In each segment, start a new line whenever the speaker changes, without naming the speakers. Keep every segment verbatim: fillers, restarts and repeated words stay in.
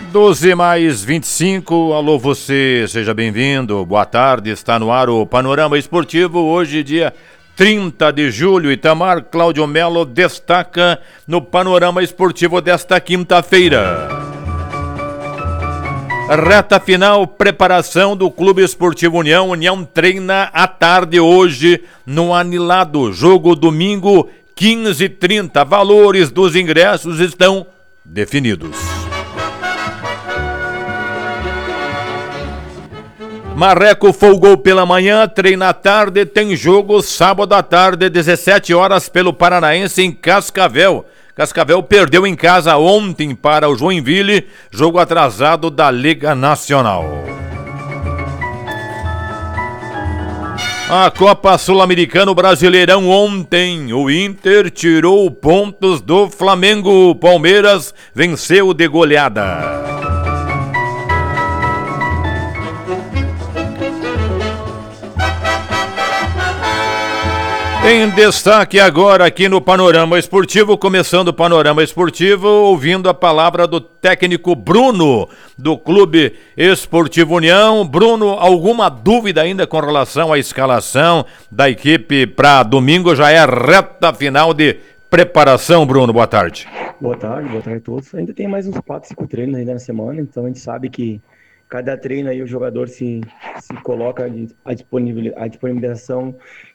doze mais vinte e cinco, alô você, seja bem-vindo, boa tarde, está no ar o Panorama Esportivo, hoje dia trinta de julho, Itamar Cláudio Melo destaca no Panorama Esportivo desta quinta-feira. Reta final, preparação do Clube Esportivo União, União treina à tarde hoje no Anilado, jogo domingo quinze e trinta, valores dos ingressos estão definidos. Marreco folgou pela manhã, treina à tarde, tem jogo sábado à tarde, dezessete horas pelo Paranaense em Cascavel. Cascavel perdeu em casa ontem para o Joinville, jogo atrasado da Liga Nacional. A Copa Sul-Americana, o Brasileirão ontem, o Inter tirou pontos do Flamengo, Palmeiras venceu de goleada. Em destaque agora aqui no Panorama Esportivo, começando o Panorama Esportivo, ouvindo a palavra do técnico Bruno, do Clube Esportivo União. Bruno, alguma dúvida ainda com relação à escalação da equipe para domingo? Já é a reta final de preparação, Bruno, boa tarde.
Boa tarde, boa tarde a todos. Ainda tem mais uns quatro, cinco treinos ainda na semana, então a gente sabe que cada treino aí o jogador se, se coloca à disponibilidade, à disponibilização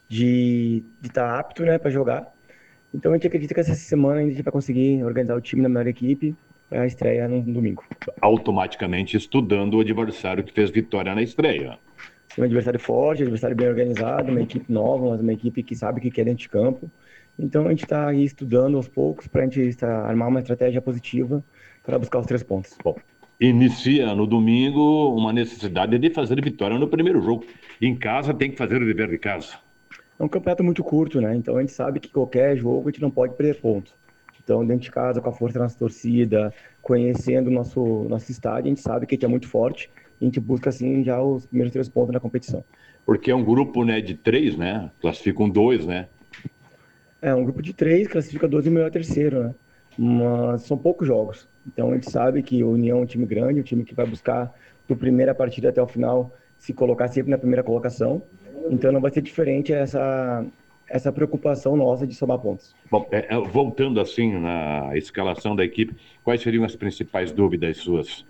de estar tá apto, né, para jogar. Então a gente acredita que essa semana a gente vai conseguir organizar o time na melhor equipe para a estreia no domingo.
Automaticamente estudando o adversário que fez vitória na estreia.
Sim, um adversário forte, um adversário bem organizado, uma equipe nova, mas uma equipe que sabe o que quer dentro de campo. Então a gente está aí estudando aos poucos para a gente tá, armar uma estratégia positiva para buscar os três pontos.
Bom, inicia no domingo uma necessidade de fazer vitória no primeiro jogo. Em casa tem que fazer o dever de casa.
É um campeonato muito curto, né? Então a gente sabe que qualquer jogo a gente não pode perder ponto. Então dentro de casa, com a força da nossa torcida, conhecendo o nosso, nosso estádio, a gente sabe que a gente é muito forte e a gente busca assim já os primeiros três pontos na competição.
Porque é um grupo, né, de três, né? Classificam dois, né?
É um grupo de três, classifica dois e o melhor terceiro, né? Mas são poucos jogos. Então a gente sabe que o União é um time grande, um time que vai buscar do primeira partida até o final se colocar sempre na primeira colocação. Então não vai ser diferente essa, essa preocupação nossa de somar pontos.
Bom, é, é, voltando assim na escalação da equipe, quais seriam as principais dúvidas suas?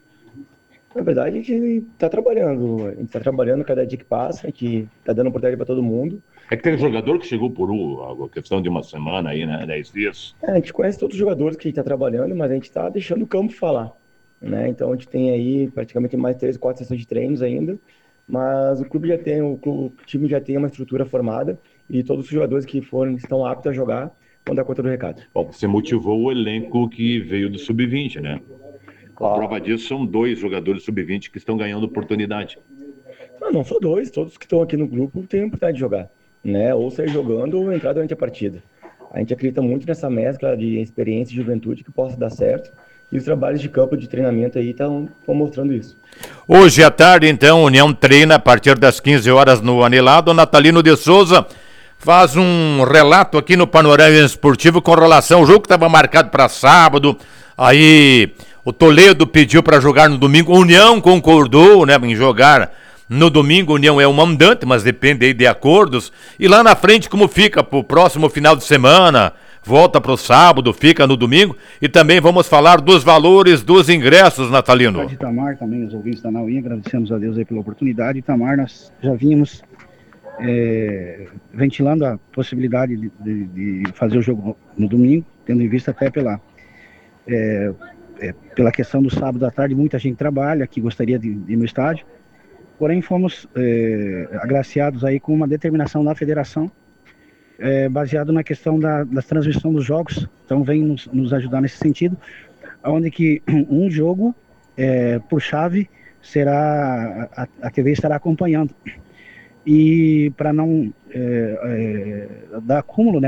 Na verdade, a gente está trabalhando, a gente está trabalhando cada dia que passa, a gente está dando oportunidade para todo mundo.
É que tem um jogador que chegou por uma questão de uma semana aí, né? Dez dias.
É, a gente conhece todos os jogadores que a gente está trabalhando, mas a gente está deixando o campo falar, né? Então a gente tem aí praticamente mais três, quatro sessões de treinos ainda. Mas o clube já tem, o, clube, o time já tem uma estrutura formada e todos os jogadores que foram estão aptos a jogar vão dar conta do recado.
Bom, você motivou o elenco que veio do sub vinte, né? Claro. A prova disso são dois jogadores sub vinte que estão ganhando oportunidade.
Não, não só dois, todos que estão aqui no grupo têm a oportunidade de jogar, né? Ou sair jogando ou entrar durante a partida. A gente acredita muito nessa mescla de experiência e juventude que possa dar certo. E os trabalhos de campo de treinamento aí estão mostrando isso.
Hoje à tarde, então, União treina a partir das quinze horas no Anilado. O Natalino de Souza faz um relato aqui no Panorama Esportivo com relação ao jogo que estava marcado para sábado. Aí o Toledo pediu para jogar no domingo. A União concordou, né, em jogar no domingo. A União é o mandante, mas depende aí de acordos. E lá na frente, como fica para o próximo final de semana? Volta para o sábado, fica no domingo. E também vamos falar dos valores dos ingressos, Natalino.
Boa tarde, Itamar, também os ouvintes da Nauinha, agradecemos a Deus aí pela oportunidade. Itamar, nós já vínhamos é, ventilando a possibilidade de, de, de fazer o jogo no domingo, tendo em vista até pela, é, é, pela questão do sábado à tarde, muita gente trabalha, que gostaria de, de ir no estádio. Porém, fomos é, agraciados aí com uma determinação da federação, É, baseado na questão da, da transmissão dos jogos, então vem nos, nos ajudar nesse sentido, onde que um jogo é, por chave será, a, a T V estará acompanhando, e para não é, é, dar acúmulo, né,